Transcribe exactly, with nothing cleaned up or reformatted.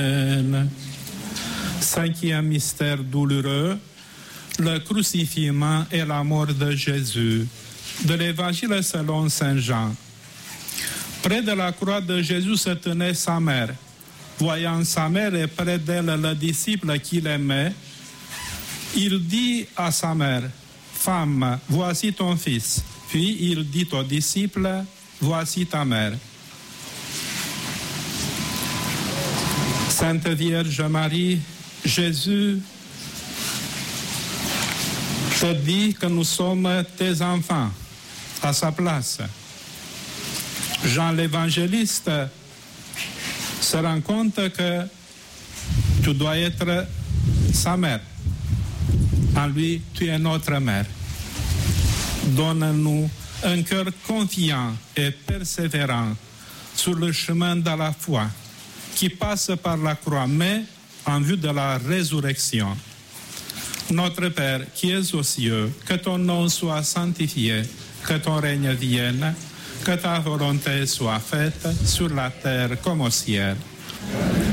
Cinquième mystère douloureux, le crucifixion et la mort de Jésus. De l'Évangile selon Saint Jean. Près de la croix de Jésus se tenait sa mère. Voyant sa mère et près d'elle le disciple qu'il aimait, il dit à sa mère, « Femme, voici ton fils. » Puis il dit au disciple, « Voici ta mère. » Sainte Vierge Marie, Jésus te dit que nous sommes tes enfants, à sa place. Jean l'évangéliste se rend compte que tu dois être sa mère. En lui, tu es notre mère. Donne-nous un cœur confiant et persévérant sur le chemin de la foi qui passe par la croix, mais en vue de la résurrection. Notre Père qui es aux cieux, que ton nom soit sanctifié, que ton règne vienne, que ta volonté soit faite sur la terre comme au ciel.